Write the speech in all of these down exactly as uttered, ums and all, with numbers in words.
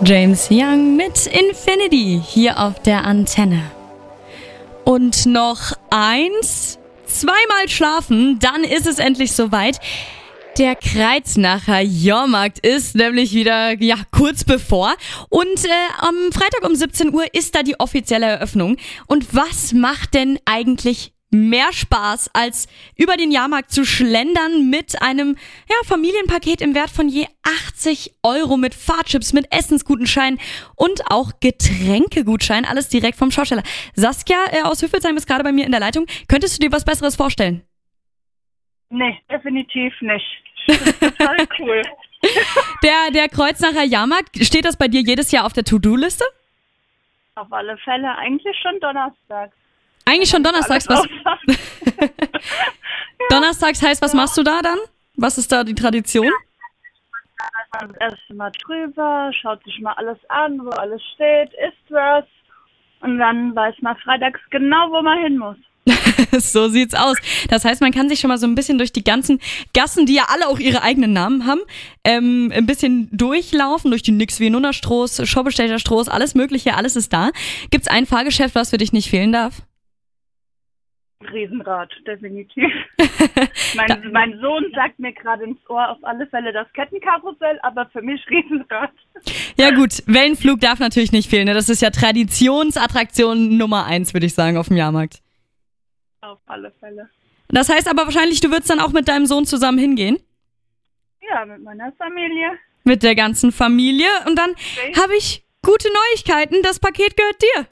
James Young mit Infinity hier auf der Antenne. Und noch eins, zweimal schlafen, dann ist es endlich soweit. Der Kreuznacher Jahrmarkt ist nämlich wieder ja kurz bevor und äh, am Freitag um siebzehn Uhr ist da die offizielle Eröffnung. Und was macht denn eigentlich mehr Spaß, als über den Jahrmarkt zu schlendern mit einem ja, Familienpaket im Wert von je achtzig Euro mit Fahrtchips, mit Essensgutschein und auch Getränkegutschein, alles direkt vom Schausteller. Saskia äh, aus Hüffelsheim ist gerade bei mir in der Leitung. Könntest du dir was Besseres vorstellen? Nee, definitiv nicht. Das ist total cool. Der, der Kreuznacher Jahrmarkt, steht das bei dir jedes Jahr auf der To-Do-Liste? Auf alle Fälle, eigentlich schon Donnerstag. Eigentlich schon donnerstags. Was? Ja. Donnerstags heißt, was machst du da dann? Was ist da die Tradition? Ja. Das erste Mal drüber, schaut sich mal alles an, wo alles steht, isst was. Und dann weiß man freitags genau, wo man hin muss. So sieht's aus. Das heißt, man kann sich schon mal so ein bisschen durch die ganzen Gassen, die ja alle auch ihre eigenen Namen haben, ähm, ein bisschen durchlaufen, durch die Nix wie Nunnerstroß, Schobbestädter Stroß, alles mögliche, alles ist da. Gibt's ein Fahrgeschäft, was für dich nicht fehlen darf? Riesenrad, definitiv. mein, mein Sohn sagt mir gerade ins Ohr auf alle Fälle das Kettenkarussell, aber für mich Riesenrad. Ja gut, Wellenflug darf natürlich nicht fehlen, ne? Das ist ja Traditionsattraktion Nummer eins, würde ich sagen, auf dem Jahrmarkt. Auf alle Fälle. Das heißt aber wahrscheinlich, du würdest dann auch mit deinem Sohn zusammen hingehen? Ja, mit meiner Familie. Mit der ganzen Familie. Und dann okay. habe ich gute Neuigkeiten, das Paket gehört dir.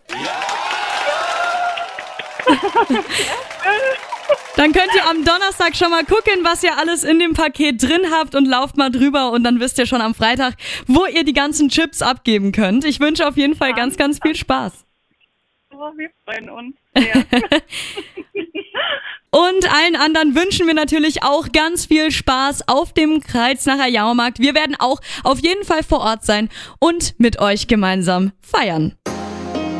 Dann könnt ihr am Donnerstag schon mal gucken, was ihr alles in dem Paket drin habt und lauft mal drüber und dann wisst ihr schon am Freitag, wo ihr die ganzen Chips abgeben könnt. Ich wünsche auf jeden Fall ganz, ganz viel Spaß. Oh, wir freuen uns. Ja. Und allen anderen wünschen wir natürlich auch ganz viel Spaß auf dem Kreuznacher Jahrmarkt. Wir werden auch auf jeden Fall vor Ort sein und mit euch gemeinsam feiern.